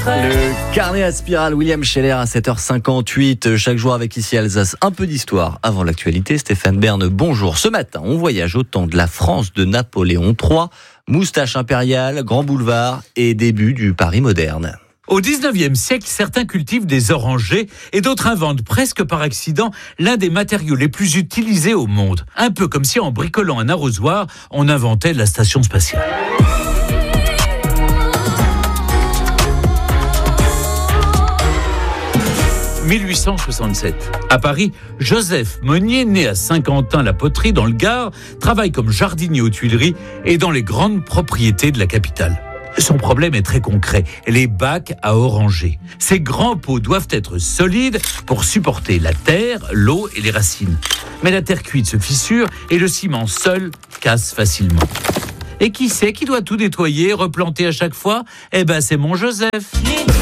Le carnet à spirale, William Scheller à 7h58, chaque jour avec ici Alsace, un peu d'histoire avant l'actualité. Stéphane Bern, bonjour. Ce matin, on voyage au temps de la France de Napoléon III, moustache impériale, grand boulevard et début du Paris moderne. Au 19e siècle, certains cultivent des orangers et d'autres inventent presque par accident l'un des matériaux les plus utilisés au monde. Un peu comme si en bricolant un arrosoir, on inventait la station spatiale. « 1867. À Paris, Joseph Monnier, né à Saint-Quentin-la-Poterie dans le Gard, travaille comme jardinier aux Tuileries et dans les grandes propriétés de la capitale. Son problème est très concret, les bacs à oranger. Ces grands pots doivent être solides pour supporter la terre, l'eau et les racines. Mais la terre cuite se fissure et le ciment seul casse facilement. Et qui c'est qui doit tout nettoyer, replanter à chaque fois ? C'est mon Joseph.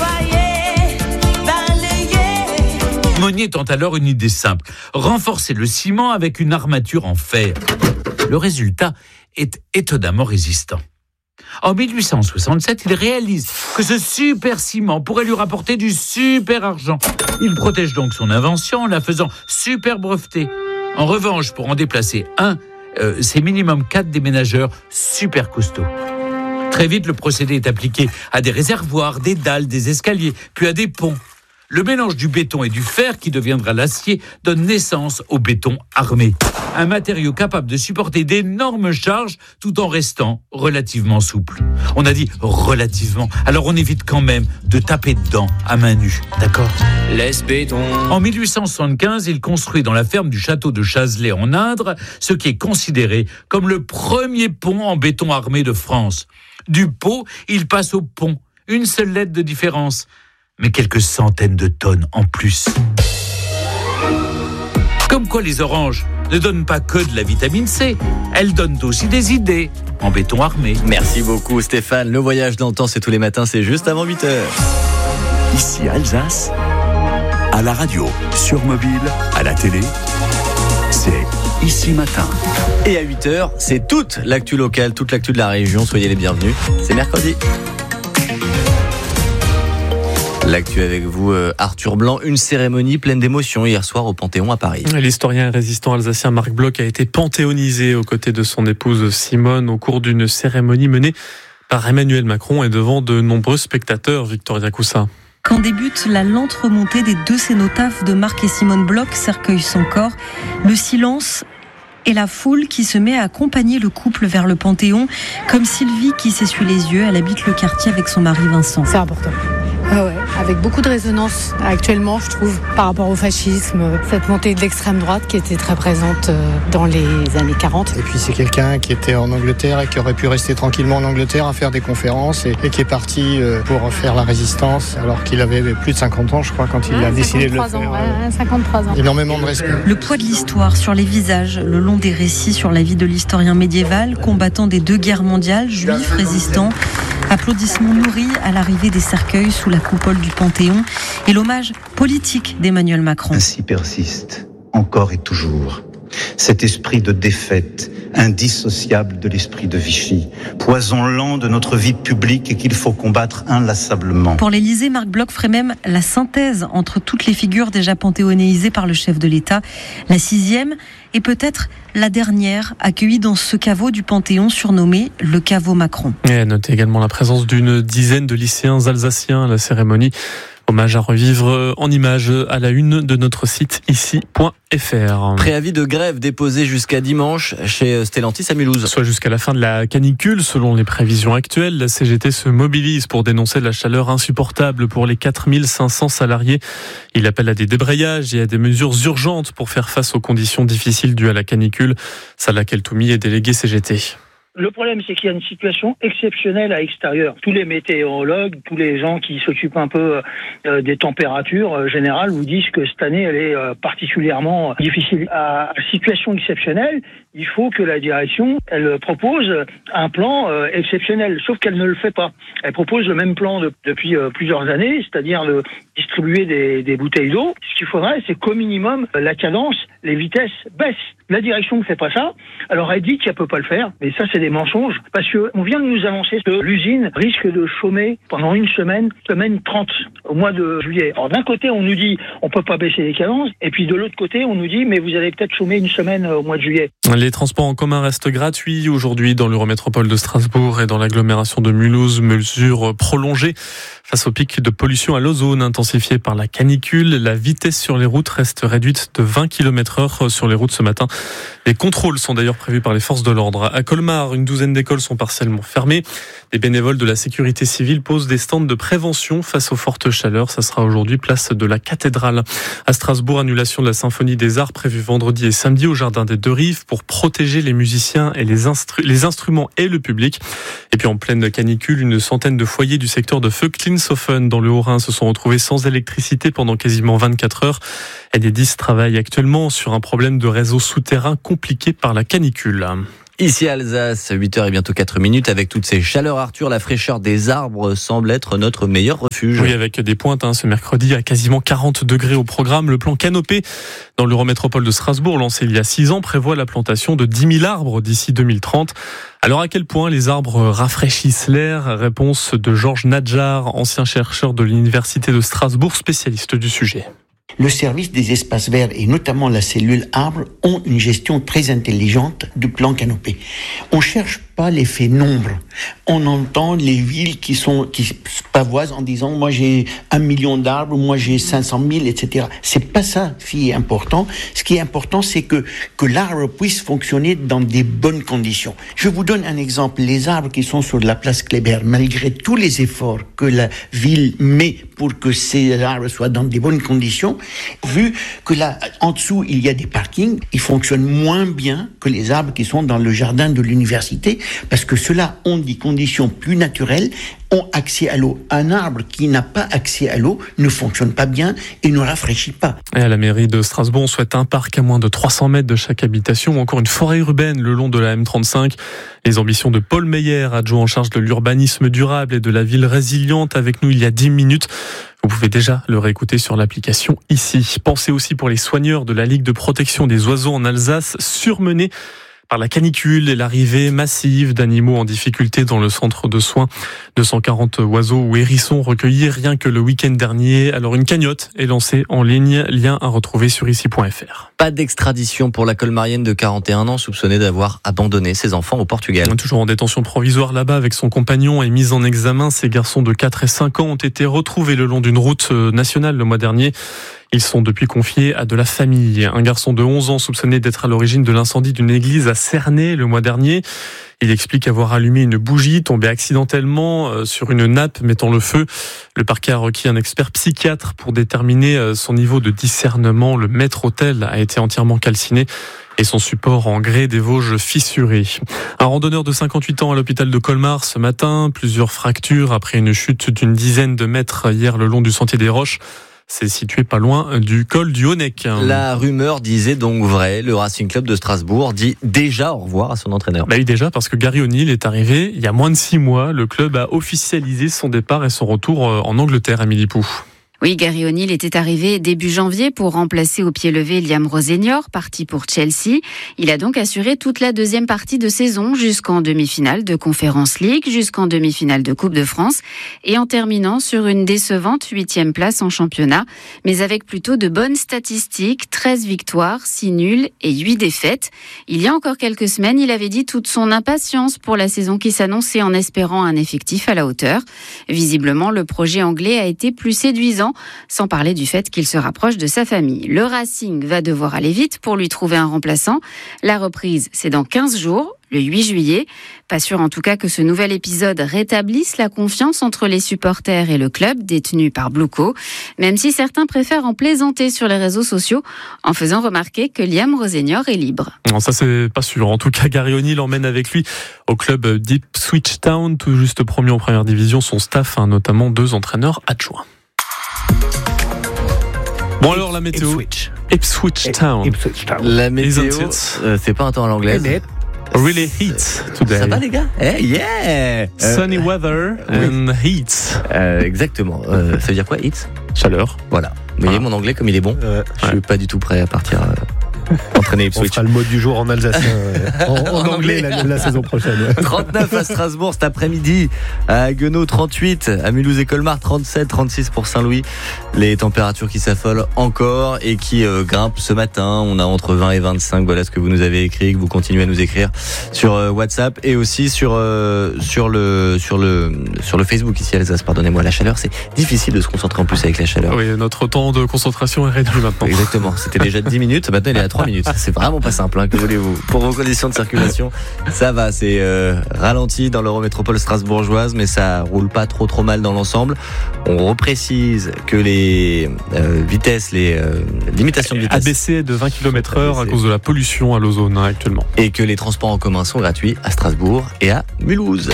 Monnier tente alors une idée simple, renforcer le ciment avec une armature en fer. Le résultat est étonnamment résistant. En 1867, il réalise que ce super ciment pourrait lui rapporter du super argent. Il protège donc son invention en la faisant super brevetée. En revanche, pour en déplacer un, c'est minimum 4 déménageurs super costauds. Très vite, le procédé est appliqué à des réservoirs, des dalles, des escaliers, puis à des ponts. Le mélange du béton et du fer, qui deviendra l'acier, donne naissance au béton armé. Un matériau capable de supporter d'énormes charges tout en restant relativement souple. On a dit relativement, alors on évite quand même de taper dedans à main nue, d'accord ? Laisse béton. En 1875, il construit dans la ferme du château de Chazelet en Indre, ce qui est considéré comme le premier pont en béton armé de France. Du pot, il passe au pont, une seule lettre de différence. Mais quelques centaines de tonnes en plus. Comme quoi les oranges ne donnent pas que de la vitamine C, elles donnent aussi des idées en béton armé. Merci beaucoup Stéphane. Le voyage dans le temps, c'est tous les matins, c'est juste avant 8h. Ici Alsace, à la radio, sur mobile, à la télé, c'est Ici Matin. Et à 8h, c'est toute l'actu locale, toute l'actu de la région. Soyez les bienvenus. C'est mercredi. L'actu avec vous, Arthur Blanc. Une cérémonie pleine d'émotions hier soir au Panthéon à Paris. L'historien et résistant alsacien Marc Bloch a été panthéonisé aux côtés de son épouse Simone au cours d'une cérémonie menée par Emmanuel Macron et devant de nombreux spectateurs. Victoria Coussa. Quand débute la lente remontée des deux cénotaphes de Marc et Simone Bloch, cercueil sans corps, le silence et la foule qui se met à accompagner le couple vers le Panthéon, comme Sylvie qui s'essuie les yeux. Elle habite le quartier avec son mari Vincent. C'est important. Ouais, avec beaucoup de résonance actuellement, je trouve, par rapport au fascisme, cette montée de l'extrême droite qui était très présente dans les années 40. Et puis c'est quelqu'un qui était en Angleterre et qui aurait pu rester tranquillement en Angleterre à faire des conférences et qui est parti pour faire la résistance alors qu'il avait plus de 50 ans, je crois, quand il a décidé de le faire. 53 ans. Énormément de respect. Le poids de l'histoire sur les visages, le long des récits sur la vie de l'historien médiéval, combattant des deux guerres mondiales, juif, résistant. Applaudissements nourris à l'arrivée des cercueils sous la coupole du Panthéon et l'hommage politique d'Emmanuel Macron. Ainsi persiste, encore et toujours, cet esprit de défaite indissociable de l'esprit de Vichy, poison lent de notre vie publique et qu'il faut combattre inlassablement. Pour l'Élysée, Marc Bloch ferait même la synthèse entre toutes les figures déjà panthéonisées par le chef de l'État. La 6e et peut-être la dernière accueillie dans ce caveau du Panthéon surnommé le caveau Macron. Et notez également la présence d'une dizaine de lycéens alsaciens à la cérémonie. Hommage à revivre en images à la une de notre site ici.fr. Préavis de grève déposé jusqu'à dimanche chez Stellantis à Mulhouse. Soit jusqu'à la fin de la canicule, selon les prévisions actuelles. La CGT se mobilise pour dénoncer la chaleur insupportable pour les 4500 salariés. Il appelle à des débrayages et à des mesures urgentes pour faire face aux conditions difficiles dues à la canicule. Salah Keltoumi est délégué CGT. Le problème, c'est qu'il y a une situation exceptionnelle à l'extérieur. Tous les météorologues, tous les gens qui s'occupent un peu des températures générales vous disent que cette année, elle est particulièrement difficile. À situation exceptionnelle, il faut que la direction, elle propose un plan exceptionnel, sauf qu'elle ne le fait pas. Elle propose le même plan depuis plusieurs années, c'est-à-dire de distribuer des bouteilles d'eau. Ce qu'il faudrait, c'est qu'au minimum, la cadence, les vitesses baissent. La direction ne fait pas ça. Alors elle dit qu'elle peut pas le faire, mais ça c'est des mensonges, parce que on vient de nous annoncer que l'usine risque de chômer pendant une semaine 30 au mois de juillet. Alors d'un côté on nous dit on peut pas baisser les cadences, et puis de l'autre côté on nous dit mais vous allez peut-être chômer une semaine au mois de juillet. Les transports en commun restent gratuits aujourd'hui dans l'Eurométropole de Strasbourg et dans l'agglomération de Mulhouse, mesure prolongée face au pic de pollution à l'ozone intensifié par la canicule. La vitesse sur les routes reste réduite de 20 km/h sur les routes ce matin. Les contrôles sont d'ailleurs prévus par les forces de l'ordre. À Colmar, une douzaine d'écoles sont partiellement fermées. Les bénévoles de la sécurité civile posent des stands de prévention face aux fortes chaleurs. Ça sera aujourd'hui place de la Cathédrale. À Strasbourg, annulation de la Symphonie des Arts prévue vendredi et samedi au Jardin des Deux Rives pour protéger les musiciens et les instruments et le public. Et puis en pleine canicule, une centaine de foyers du secteur de Vöcklinshofen dans le Haut-Rhin se sont retrouvés sans électricité pendant quasiment 24 heures. Enedis travaille actuellement sur un problème de réseau souterrain compliqué par la canicule. Ici à Alsace, 8h et bientôt 4 minutes, avec toutes ces chaleurs, Arthur, la fraîcheur des arbres semble être notre meilleur refuge. Oui, avec des pointes ce mercredi à quasiment 40 degrés au programme. Le plan Canopée dans l'Eurométropole de Strasbourg, lancé il y a 6 ans, prévoit la plantation de 10 000 arbres d'ici 2030. Alors à quel point les arbres rafraîchissent l'air ? Réponse de Georges Nadjar, ancien chercheur de l'Université de Strasbourg, spécialiste du sujet. Le service des espaces verts et notamment la cellule arbre ont une gestion très intelligente du plan Canopée. On cherche pas l'effet nombre. On entend les villes qui se pavoisent en disant moi j'ai 1 million d'arbres, moi j'ai 500 000, etc. C'est pas ça qui est important. Ce qui est important, c'est que l'arbre puisse fonctionner dans des bonnes conditions. Je vous donne un exemple. Les arbres qui sont sur la place Kléber, malgré tous les efforts que la ville met pour que ces arbres soient dans des bonnes conditions, vu que là, en dessous, il y a des parkings, ils fonctionnent moins bien que les arbres qui sont dans le jardin de l'université, parce que ceux-là ont des conditions plus naturelles, ont accès à l'eau. Un arbre qui n'a pas accès à l'eau ne fonctionne pas bien et ne rafraîchit pas. Et à la mairie de Strasbourg, on souhaite un parc à moins de 300 mètres de chaque habitation ou encore une forêt urbaine le long de la M35. Les ambitions de Paul Meyer, adjoint en charge de l'urbanisme durable et de la ville résiliente, avec nous il y a 10 minutes. Vous pouvez déjà le réécouter sur l'application ici. Pensez aussi pour les soigneurs de la Ligue de protection des oiseaux en Alsace, surmenés par la canicule et l'arrivée massive d'animaux en difficulté dans le centre de soins. 240 oiseaux ou hérissons recueillis rien que le week-end dernier. Alors une cagnotte est lancée en ligne, lien à retrouver sur ici.fr. Pas d'extradition pour la colmarienne de 41 ans soupçonnée d'avoir abandonné ses enfants au Portugal. Toujours en détention provisoire là-bas avec son compagnon et mis en examen, ces garçons de 4 et 5 ans ont été retrouvés le long d'une route nationale le mois dernier. Ils sont depuis confiés à de la famille. Un garçon de 11 ans soupçonné d'être à l'origine de l'incendie d'une église à Cernay le mois dernier. Il explique avoir allumé une bougie tombée accidentellement sur une nappe mettant le feu. Le parquet a requis un expert psychiatre pour déterminer son niveau de discernement. Le maître-autel a été entièrement calciné et son support en grès des Vosges fissuré. Un randonneur de 58 ans à l'hôpital de Colmar ce matin. Plusieurs fractures après une chute d'une dizaine de mètres hier le long du sentier des Roches. C'est situé pas loin du col du Honeck. La rumeur disait donc vrai. Le Racing Club de Strasbourg dit déjà au revoir à son entraîneur. Oui, déjà, parce que Gary O'Neill est arrivé il y a moins de 6 mois. Le club a officialisé son départ et son retour en Angleterre, Amélie Pou. Oui, Gary O'Neill était arrivé début janvier pour remplacer au pied levé Liam Rosenior, parti pour Chelsea. Il a donc assuré toute la deuxième partie de saison jusqu'en demi-finale de Conference League, jusqu'en demi-finale de Coupe de France et en terminant sur une décevante 8e place en championnat, mais avec plutôt de bonnes statistiques, 13 victoires, 6 nuls et 8 défaites. Il y a encore quelques semaines, il avait dit toute son impatience pour la saison qui s'annonçait en espérant un effectif à la hauteur. Visiblement, le projet anglais a été plus séduisant, sans parler du fait qu'il se rapproche de sa famille. Le Racing va devoir aller vite pour lui trouver un remplaçant. La reprise, c'est dans 15 jours, le 8 juillet. Pas sûr en tout cas que ce nouvel épisode rétablisse la confiance entre les supporters et le club détenu par Bluco, même si certains préfèrent en plaisanter sur les réseaux sociaux en faisant remarquer que Liam Rosenior est libre. Non, ça c'est pas sûr. En tout cas, Gary O'Neill emmène avec lui au club d'Ipswich Town, tout juste promu en première division, son staff, notamment 2 entraîneurs adjoints. Bon alors la météo. Ipswich Town. La météo, c'est pas un temps à l'anglaise. Really heat today. Ça va les gars? Yeah. Sunny weather and heat. Exactement. Ça veut dire quoi, heat? Chaleur. Voilà. Vous voyez mon anglais comme il est bon. Je suis pas du tout prêt à partir Entraîner On Ipswich. fera le mot du jour en alsacien, en anglais la saison prochaine. Ouais. 39 à Strasbourg cet après-midi, à Guenot 38, à Mulhouse et Colmar 37, 36 pour Saint-Louis. Les températures qui s'affolent encore et qui grimpent ce matin. On a entre 20 et 25. Voilà ce que vous nous avez écrit, que vous continuez à nous écrire sur WhatsApp et aussi sur le Facebook ici à Alsace. Pardonnez-moi, la chaleur, c'est difficile de se concentrer en plus avec la chaleur. Oui, notre temps de concentration est réduit maintenant. Exactement, c'était déjà 10 minutes, maintenant il est à 3 minutes. C'est vraiment pas simple, hein, que voulez-vous. Pour vos conditions de circulation, ça va, c'est ralenti dans l'Eurométropole strasbourgeoise, mais ça roule pas trop mal dans l'ensemble. On reprécise que les vitesses, les limitations de vitesse abaissé de 20 km/h à cause de la pollution à l'ozone actuellement. Et que les transports en commun sont gratuits à Strasbourg et à Mulhouse.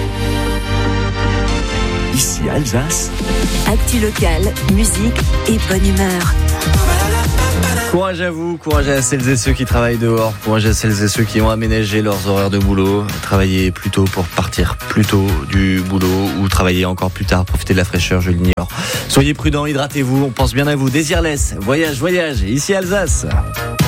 Ici Alsace. Actu locale, musique et bonne humeur. Courage à vous, courage à celles et ceux qui travaillent dehors, courage à celles et ceux qui ont aménagé leurs horaires de boulot, travailler plus tôt pour partir plus tôt du boulot ou travailler encore plus tard, profiter de la fraîcheur, je l'ignore. Soyez prudents, hydratez-vous, on pense bien à vous. Désirless, voyage, ici Alsace.